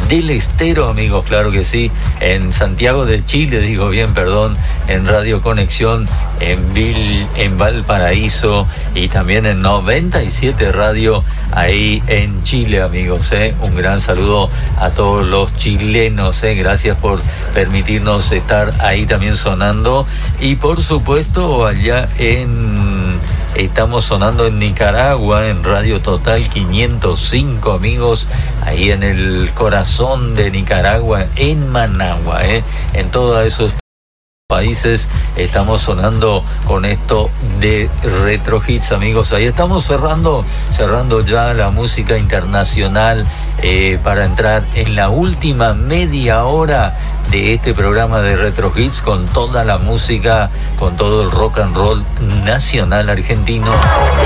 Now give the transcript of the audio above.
del Estero, amigos, claro que sí, en Santiago de Chile, digo bien, perdón, en Radio Conexión, en Valparaíso y también en 97 Radio ahí en Chile, amigos, un gran saludo a todos los chilenos, gracias por permitirnos estar ahí también sonando, y por supuesto allá estamos sonando en Nicaragua, en Radio Total 505, amigos, ahí en el corazón de Nicaragua, en Managua, en todos esos países estamos sonando con esto de Retro Hits, amigos. Ahí estamos cerrando ya la música internacional para entrar en la última media hora de este programa de Retro Hits, con toda la música, con todo el rock and roll nacional argentino.